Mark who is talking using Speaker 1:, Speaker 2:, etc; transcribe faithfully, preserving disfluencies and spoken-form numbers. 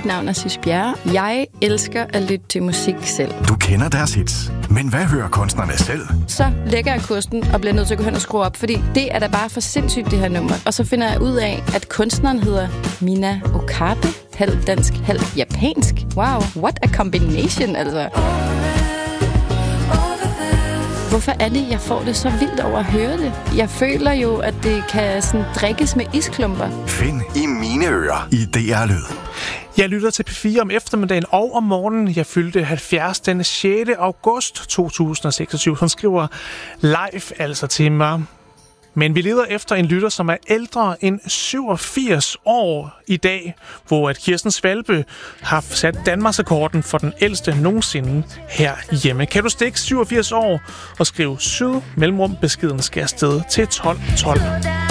Speaker 1: navn er Sis Bjerre. Jeg elsker at lytte til musik selv.
Speaker 2: Du kender deres hits, men hvad hører kunstnerne selv?
Speaker 1: Så lægger jeg kursen og bliver nødt til at gå hen og skrue op, fordi det er da bare for sindssygt, det her nummer. Og så finder jeg ud af, at kunstneren hedder Mina Okabe. Halv dansk, halv japansk. Wow, what a combination, altså. Hvorfor er det, jeg får det så vildt over at høre det? Jeg føler jo, at det kan sådan drikkes med isklumper.
Speaker 2: Find i mine ører i D R Lyd.
Speaker 3: Jeg lytter til P fire om eftermiddagen og om morgenen. Jeg fyldte halvfjerds den sjette august to tusind og seksogtyve. Hun skriver live altså til mig. Men vi leder efter en lytter, som er ældre end syvogfirs år i dag, hvor at Kirsten Svalbø har sat Danmarksrekorden for den ældste nogensinde herhjemme. Kan du stikke syvogfirs år og skrive syd mellemrum beskeden skal afsted til tolv tolv.